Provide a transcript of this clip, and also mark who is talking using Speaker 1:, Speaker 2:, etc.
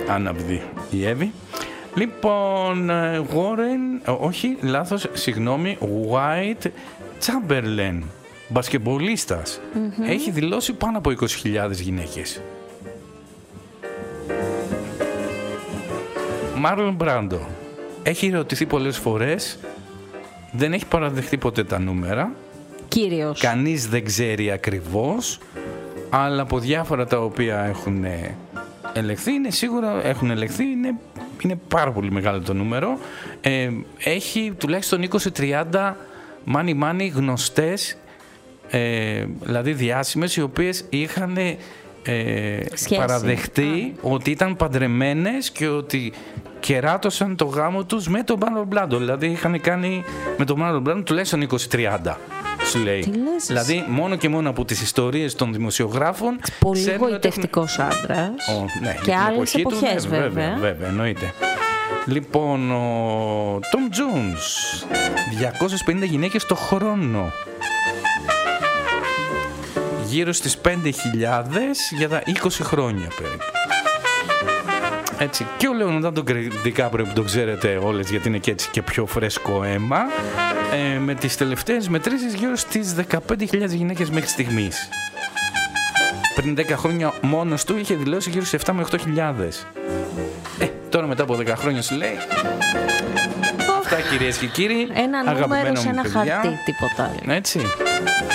Speaker 1: άναυδη η Εύη. Λοιπόν, συγγνώμη, White Chamberlain, μπασκετμπολίστας, έχει δηλώσει πάνω από 20.000 γυναίκες. Μάρλον Μπράντο έχει ερωτηθεί πολλές φορές, δεν έχει παραδεχτεί ποτέ τα νούμερα.
Speaker 2: Κύριος.
Speaker 1: Κανείς δεν ξέρει ακριβώς, αλλά από διάφορα τα οποία έχουν ελεγχθεί, είναι πάρα πολύ μεγάλο το νούμερο. Έχει τουλάχιστον 20-30 μάνι γνωστές, δηλαδή διάσημες, οι οποίες είχαν παραδεχτεί ότι ήταν παντρεμένες και ότι κεράτωσαν το γάμο τους με τον Μάρλον Μπράντο. Δηλαδή είχαν κάνει με τον Μάρλον Μπράντο τουλάχιστον 20-30. Σου λέει. Δηλαδή μόνο και μόνο από τις ιστορίες των δημοσιογράφων.
Speaker 2: Πολύ γοητευτικός άντρας.
Speaker 1: Ναι,
Speaker 2: και άλλες εποχές, βέβαια.
Speaker 1: Βέβαια, εννοείται. Λοιπόν, ο Τόμ Τζόνς, 250 γυναίκες το χρόνο. Γύρω στις 5.000 για τα 20 χρόνια περίπου. Έτσι. Και ο Λεωνάρντο Ντικάπριο, που το ξέρετε όλες γιατί είναι και έτσι και πιο φρέσκο αίμα, με τις τελευταίες μετρήσεις γύρω στις 15.000 γυναίκες μέχρι στιγμής. Πριν 10 χρόνια μόνος του είχε δηλώσει γύρω στις 7 με 8.000. Τώρα μετά από 10 χρόνια σου λέει αυτά, κυρίες και κύριοι.
Speaker 2: Ένα νούμερο σε ένα χαρτί, τίποτα άλλο.
Speaker 1: Έτσι.